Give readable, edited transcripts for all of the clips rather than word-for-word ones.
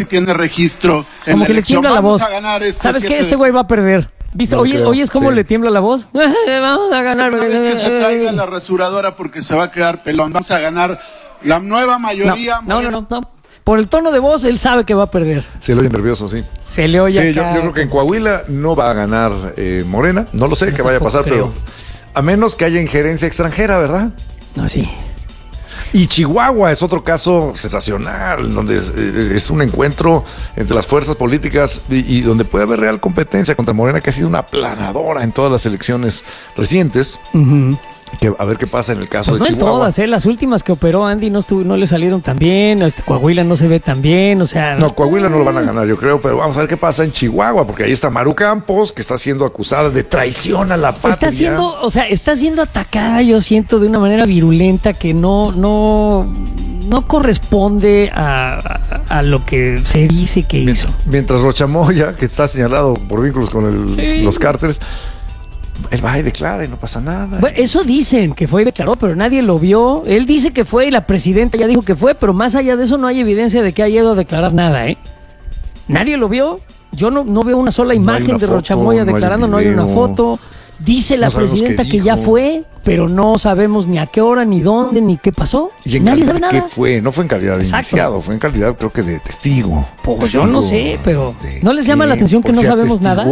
si tiene registro en Como la que le elección. tiembla la Vamos voz. a ganar ¿Sabes qué? Este güey va a perder. ¿Viste? No Oye, es como sí. le tiembla la voz. Vamos a ganar. Una vez que se traiga la rasuradora porque se va a quedar pelón. Vamos a ganar la nueva mayoría. No. Por el tono de voz, él sabe que va a perder. Se le oye nervioso, sí. Se le oye Sí, yo acá. creo que en Coahuila no va a ganar Morena. No lo sé Yo qué vaya a tampoco pasar, creo. pero a menos que haya injerencia extranjera, ¿verdad? No, sí. Y Chihuahua es otro caso sensacional, donde es un encuentro entre las fuerzas políticas y donde puede haber real competencia contra Morena, que ha sido una aplanadora en todas las elecciones recientes. Ujú. A ver qué pasa en el caso Pues no de en Chihuahua. todas, las últimas que operó Andy no le salieron tan bien, Coahuila no se ve tan bien, o sea... No, Coahuila no lo van a ganar, yo creo, pero vamos a ver qué pasa en Chihuahua, porque ahí está Maru Campos, que está siendo acusada de traición a la patria. Está siendo atacada, yo siento, de una manera virulenta que no corresponde a lo que se dice que hizo. Mientras Rochamoya, que está señalado por vínculos con los cárteles, él va y declara y no pasa nada. Bueno, eso dicen que fue y declaró, pero nadie lo vio. Él dice que fue y la presidenta ya dijo que fue, pero más allá de eso no hay evidencia de que haya ido a declarar nada, ¿eh? Nadie lo vio. Yo no veo una sola imagen una de foto, Rochamoya declarando, no hay una foto. Dice la No sabemos presidenta qué que ya dijo. fue, pero no sabemos ni a qué hora, ni dónde, ni qué pasó. ¿Y en Nadie calidad sabe qué nada. fue? No fue en calidad de Exacto. iniciado, fue en calidad creo que de testigo. Pues yo no sé, pero ¿no les llama la atención que no sabemos nada?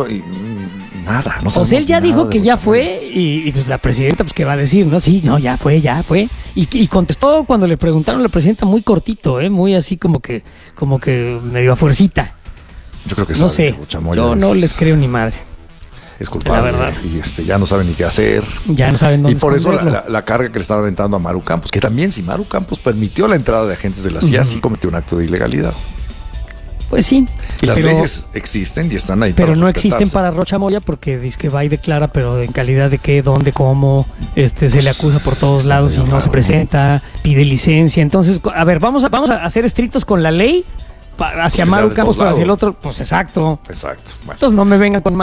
Nada, no O sea, él sabemos ya nada dijo de que ya Rochamoya. fue y pues la presidenta, pues ¿qué va a decir? No, sí, no, ya fue. Y contestó cuando le preguntaron a la presidenta muy cortito, muy así como que medio a fuercita. Yo creo que No sabe sé, que Rochamoya yo no les creo ni madre. es culpable, la verdad. y ya no saben ni qué hacer. Ya no saben dónde Y por eso esconderlo. la carga que le están aventando a Maru Campos, que también si Maru Campos permitió la entrada de agentes de la CIA, sí cometió un acto de ilegalidad. Pues sí, Y las pero, leyes existen y están ahí pero para no respetarse. existen para Rochamoya porque dice que va y declara, pero en calidad de qué, dónde, cómo, se le acusa por todos está lados y medio no se raro, presenta, pide licencia. Entonces, a ver, vamos a ser estrictos con la ley hacia que sea Maru de Campos, todos pero hacia el lados. otro, pues exacto. Exacto. Bueno, Entonces no me vengan con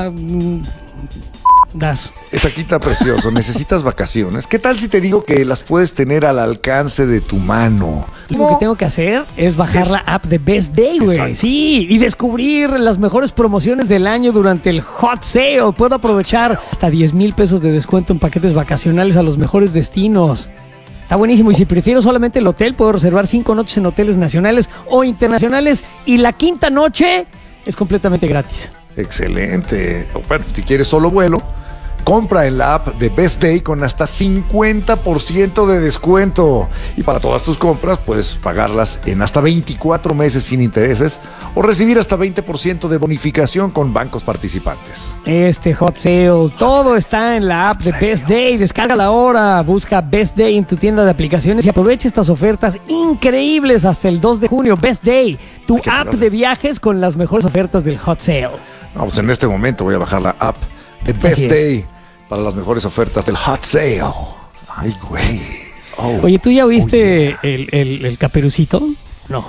das. Estaquita precioso, necesitas vacaciones. ¿Qué tal si te digo que las puedes tener al alcance de tu mano? Lo que tengo que hacer es bajar la app de Best Day, güey. Exacto. Sí, y descubrir las mejores promociones del año durante el Hot Sale. Puedo aprovechar hasta 10,000 pesos de descuento en paquetes vacacionales a los mejores destinos. Está buenísimo. Y si prefiero solamente el hotel, puedo reservar 5 noches en hoteles nacionales o internacionales. Y la quinta noche es completamente gratis. Excelente. Bueno, si quieres solo vuelo, compra en la app de Best Day con hasta 50% de descuento. Y para todas tus compras puedes pagarlas en hasta 24 meses sin intereses o recibir hasta 20% de bonificación con bancos participantes. Este Hot Sale, todo está en la app de Best Day. Descárgala ahora, busca Best Day en tu tienda de aplicaciones y aprovecha estas ofertas increíbles hasta el 2 de junio. Best Day, tu Hay que app apurarse. de viajes con las mejores ofertas del Hot Sale. No, pues en este momento voy a bajar la app de Best Así es. Day para las mejores ofertas del Hot Sale. Ay, güey. Oh. Oye, ¿tú ya oíste el Caperucito? No.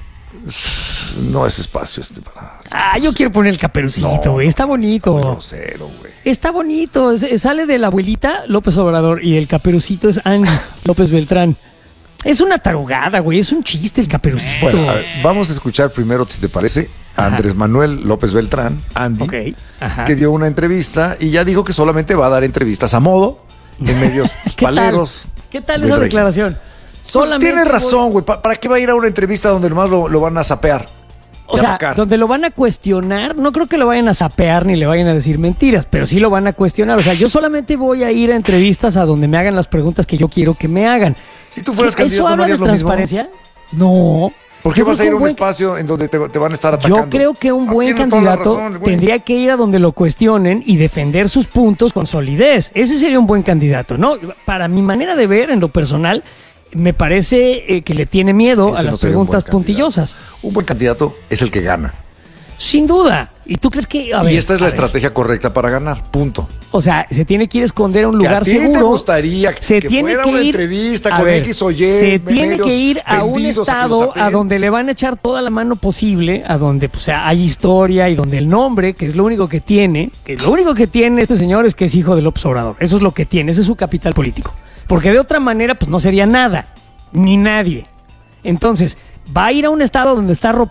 No es espacio para... Ah, yo quiero poner el Caperucito, No, güey. Está bonito. grosero, güey. Está bonito. Sale de la abuelita López Obrador y el Caperucito es Andy López Beltrán. Es una tarugada, güey. Es un chiste el Caperucito. Bueno, a ver, vamos a escuchar primero, si te parece, a Ajá. Andrés Manuel López Beltrán, Andy, Ok. Ajá. que dio una entrevista y ya dijo que solamente va a dar entrevistas a modo en medios ¿Qué paleros. tal? ¿Qué tal del esa régimen. declaración? Pues tiene razón, güey. ¿Para qué va a ir a una entrevista donde nomás lo van a sapear? O Y sea, apacar? donde lo van a cuestionar, no creo que lo vayan a sapear ni le vayan a decir mentiras, pero sí lo van a cuestionar. O sea, yo solamente voy a ir a entrevistas a donde me hagan las preguntas que yo quiero que me hagan. Si tú fueras ¿Eso candidato, ¿no habla de harías lo mismo? transparencia? No. ¿Por qué Yo vas a creo ir que a un buen- espacio en donde te van a estar atacando? Yo creo que un Ah, buen tiene toda la candidato razón, güey. tendría que ir a donde lo cuestionen y defender sus puntos con solidez. Ese sería un buen candidato, ¿no? Para mi manera de ver, en lo personal, me parece que le tiene miedo Ese a las no sería un preguntas buen candidato. puntillosas. Un buen candidato es el que gana. Sin duda. ¿Y tú crees que...? A ver, Y esta es la a ver. estrategia correcta para ganar. Punto. O sea, se tiene que ir a esconder a un Que lugar a ti seguro. te gustaría se que tiene fuera que una ir, entrevista a con ver, X o Y, se tiene medios que ir a un vendidos a que estado los a apeen. donde le van a echar toda la mano posible, a donde pues, hay historia y donde el nombre, que es lo único que tiene, este señor es que es hijo de López Obrador. Eso es lo que tiene, ese es su capital político. Porque de otra manera, pues no sería nada, ni nadie. Entonces, va a ir a un estado donde está